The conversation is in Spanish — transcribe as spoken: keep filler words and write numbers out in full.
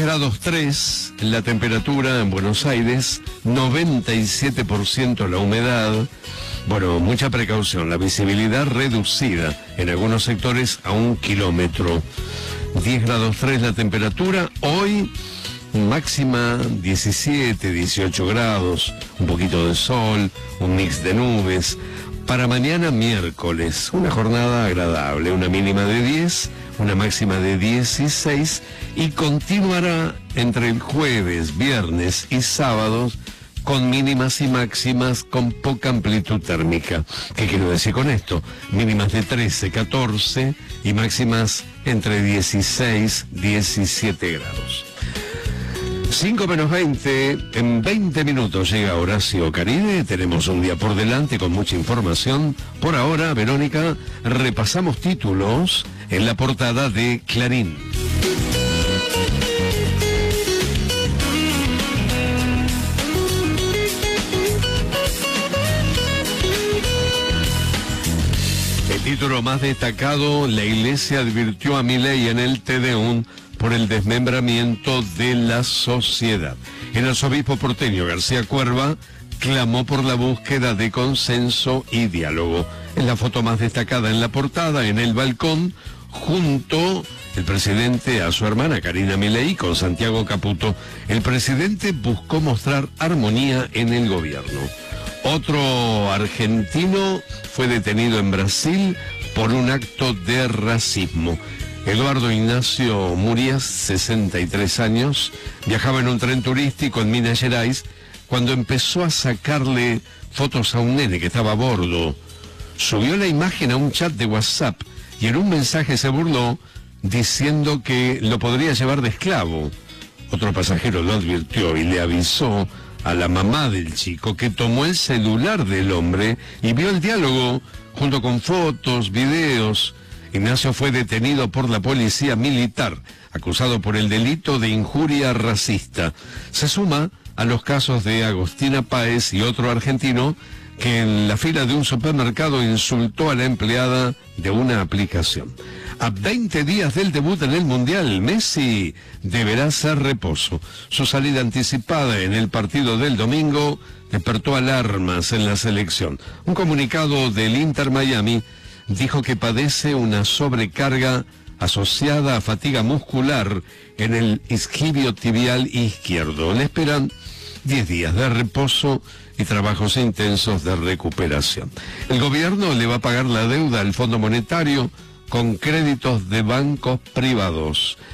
grados tres la temperatura en Buenos Aires, noventa y siete por ciento la humedad. Bueno, mucha precaución, la visibilidad reducida en algunos sectores a un kilómetro. diez grados tres la temperatura, hoy máxima diecisiete, dieciocho grados, un poquito de sol, un mix de nubes. Para mañana miércoles, una jornada agradable, una mínima de diez, una máxima de dieciséis y continuará entre el jueves, viernes y sábados con mínimas y máximas con poca amplitud térmica. ¿Qué quiero decir con esto? Mínimas de trece, catorce y máximas entre dieciséis, diecisiete grados. cinco menos veinte, en veinte minutos llega Horacio Caride, tenemos un día por delante con mucha información. Por ahora, Verónica, repasamos títulos en la portada de Clarín. El título más destacado: la Iglesia advirtió a Milei en el Te Deum por el desmembramiento de la sociedad. El arzobispo porteño García Cuerva clamó por la búsqueda de consenso y diálogo. Es la foto más destacada en la portada, en el balcón, junto el presidente a su hermana Karina Milei con Santiago Caputo. El presidente buscó mostrar armonía en el gobierno. Otro argentino fue detenido en Brasil por un acto de racismo. Eduardo Ignacio Murias, sesenta y tres años, viajaba en un tren turístico en Minas Gerais cuando empezó a sacarle fotos a un nene que estaba a bordo. Subió la imagen a un chat de WhatsApp y en un mensaje se burló diciendo que lo podría llevar de esclavo. Otro pasajero lo advirtió y le avisó a la mamá del chico, que tomó el celular del hombre y vio el diálogo junto con fotos, videos. Ignacio fue detenido por la policía militar, acusado por el delito de injuria racista. Se suma a los casos de Agostina Páez y otro argentino que en la fila de un supermercado insultó a la empleada de una aplicación. A veinte días del debut en el Mundial, Messi deberá hacer reposo. Su salida anticipada en el partido del domingo despertó alarmas en la selección. Un comunicado del Inter Miami dijo que padece una sobrecarga asociada a fatiga muscular en el isquio tibial izquierdo. Le esperan diez días de reposo y trabajos intensos de recuperación. El gobierno le va a pagar la deuda al Fondo Monetario con créditos de bancos privados.